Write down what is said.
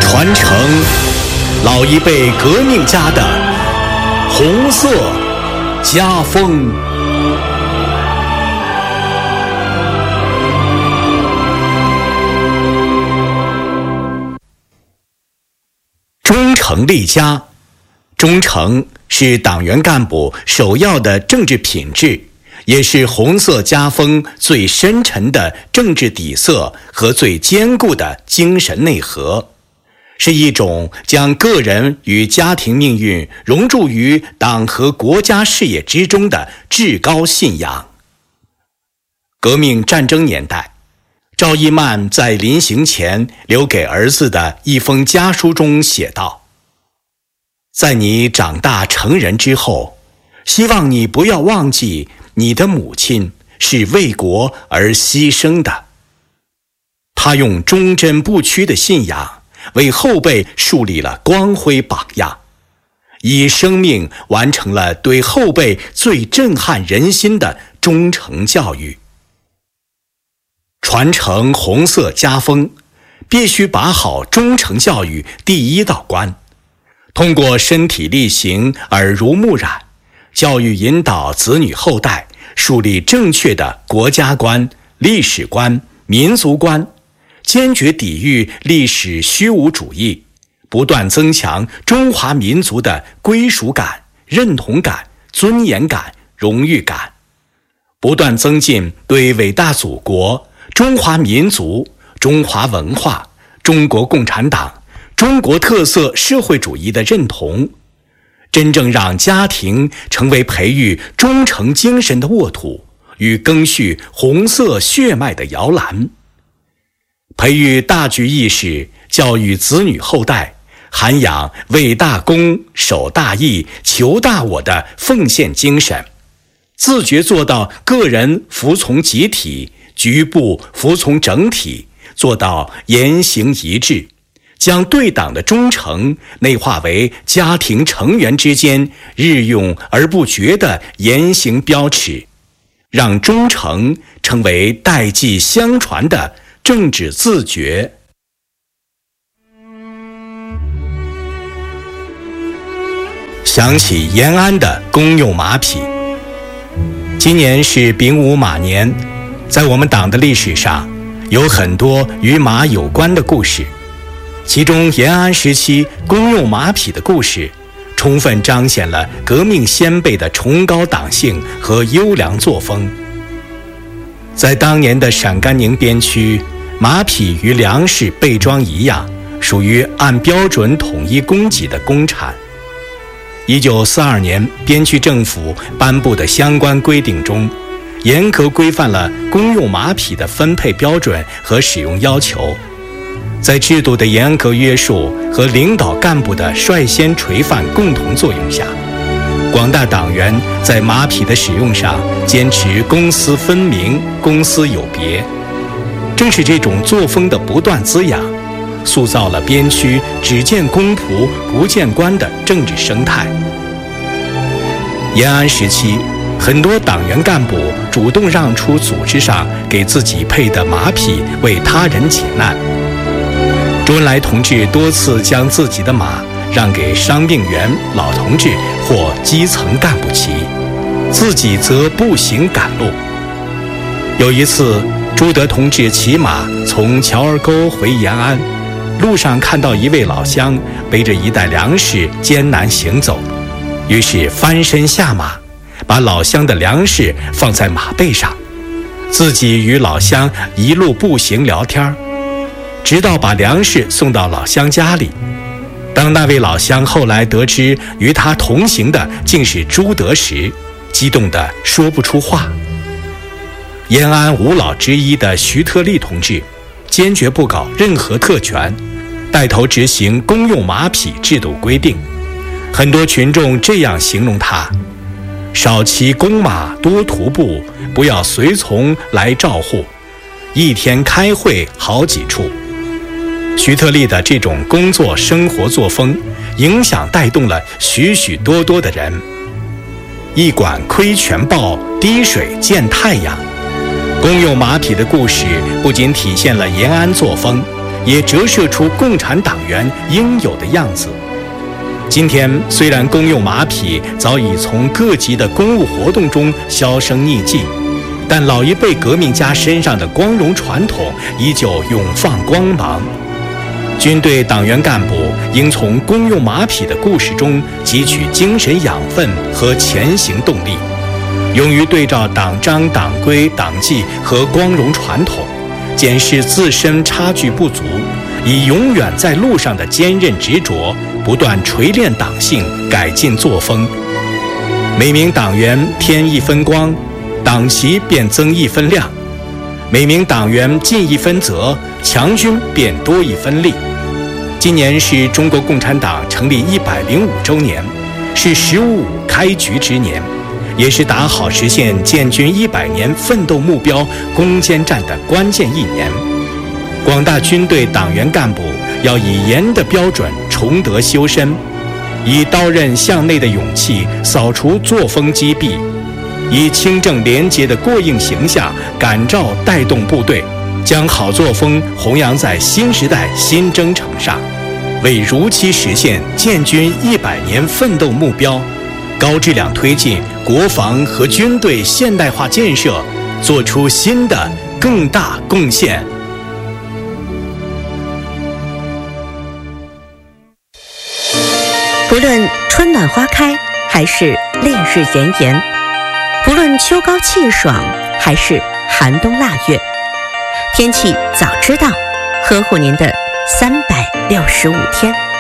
传承老一辈革命家的红色家风。忠诚立家，忠诚是党员干部首要的政治品质，也是红色家风最深沉的政治底色和最坚固的精神内核，是一种将个人与家庭命运融入于党和国家事业之中的至高信仰。革命战争年代，赵一曼在临行前留给儿子的一封家书中写道：在你长大成人之后，希望你不要忘记你的母亲是为国而牺牲的。她用忠贞不屈的信仰为后辈树立了光辉榜样，以生命完成了对后辈最震撼人心的忠诚教育。传承红色家风，必须把好忠诚教育第一道关，通过身体力行、耳濡目染，教育引导子女后代树立正确的国家观、历史观、民族观，坚决抵御历史虚无主义，不断增强中华民族的归属感、认同感、尊严感、荣誉感，不断增进对伟大祖国、中华民族、中华文化、中国共产党、中国特色社会主义的认同，真正让家庭成为培育忠诚精神的沃土与赓续红色血脉的摇篮。培育大局意识，教育子女后代，涵养为大公、守大义、求大我的奉献精神，自觉做到个人服从集体，局部服从整体，做到言行一致，将对党的忠诚内化为家庭成员之间日用而不绝的言行标尺，让忠诚成为代际相传的政治自觉。想起延安的公用马匹。今年是丙午马年，在我们党的历史上有很多与马有关的故事，其中延安时期公用马匹的故事充分彰显了革命先辈的崇高党性和优良作风。在当年的陕甘宁边区，马匹与粮食备装一样，属于按标准统一供给的公产。1942年边区政府颁布的相关规定中，严格规范了公用马匹的分配标准和使用要求。在制度的严格约束和领导干部的率先垂范共同作用下，广大党员在马匹的使用上坚持公私分明、公私有别。正是这种作风的不断滋养，塑造了边区只见公仆不见官的政治生态。延安时期，很多党员干部主动让出组织上给自己配的马匹为他人解难。周恩来同志多次将自己的马让给伤病员、老同志或基层干部骑，自己则步行赶路。有一次，朱德同志骑马从乔儿沟回延安，路上看到一位老乡背着一袋粮食艰难行走，于是翻身下马，把老乡的粮食放在马背上，自己与老乡一路步行聊天，直到把粮食送到老乡家里。当那位老乡后来得知与他同行的竟是朱德时，激动得说不出话。延安五老之一的徐特立同志坚决不搞任何特权，带头执行公用马匹制度规定。很多群众这样形容他：少骑公马，多徒步，不要随从来照护，一天开会好几处。徐特立的这种工作生活作风，影响带动了许许多多的人。一管窥全豹，滴水见太阳。公用马匹的故事不仅体现了延安作风， 也折射出共产党员应有的样子。今天虽然公用马匹早已从各级的公务活动中销声匿迹，但老一辈革命家身上的光荣传统依旧永放光芒。军队党员干部应从公用马匹的故事中汲取精神养分和前行动力，勇于对照党章、党规、党纪和光荣传统，检视自身差距不足，以永远在路上的坚韧执着，不断锤炼党性，改进作风。每名党员添一分光，党旗便增一分亮；每名党员尽一分责，强军便多一分力。今年是中国共产党成立105周年，是“15.5”开局之年，也是打好实现建军100年奋斗目标攻坚战的关键一年。广大军队党员干部要以严的标准崇德修身，以刀刃向内的勇气扫除作风积弊，以清正廉洁的过硬形象感召带动部队，将好作风弘扬在新时代新征程上，为如期实现建军100年奋斗目标，高质量推进国防和军队现代化建设做出新的更大贡献。 不论春暖花开还是烈日炎炎，不论秋高气爽还是寒冬腊月，天气早知道，呵护您的365天。